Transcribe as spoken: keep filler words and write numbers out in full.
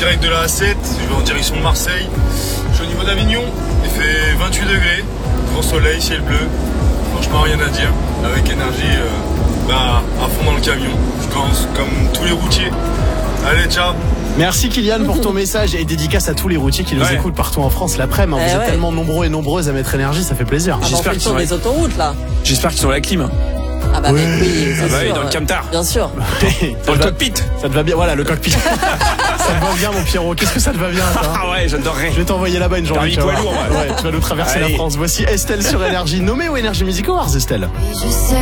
direct de la A sept, je vais en direction de Marseille. Je suis au niveau d'Avignon, il fait vingt-huit degrés, grand soleil, ciel bleu. Franchement, rien à dire. Avec énergie, euh, bah, à fond dans le camion. Je commence comme tous les routiers. Allez, ciao. Merci Kylian pour ton message et dédicace à tous les routiers qui nous Ouais. écoutent partout en France l'après-midi. Eh Vous êtes ouais. tellement nombreux et nombreuses à mettre énergie, ça fait plaisir. Ah bah, on J'espère fait le qu'ils tour sont des autoroutes là. J'espère qu'ils sont à la clim. Ah bah avec oui, c'est Ah bah oui, sûr. dans le camtar. Bien sûr. Dans le Ça- cockpit. Ça te va bien, voilà le cockpit. Ça te va bien mon Pierrot, qu'est-ce que ça te va bien ça? Ah ouais, j'adorerais. Je vais t'envoyer là-bas une journée. Permis tu vas poids voir. lourd, ouais. Ouais, tu vas nous traverser Allez. la France. Voici Estelle sur Énergie, nommée au Énergie Music Awards, Estelle. Je sais